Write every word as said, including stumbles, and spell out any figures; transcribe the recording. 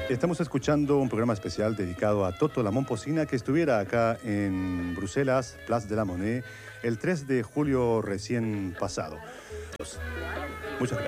Estamos escuchando un programa especial dedicado a Toto la Momposina, que estuviera acá en Bruselas, Place de la Monnaie, el tres de julio recién pasado. Muchas gracias.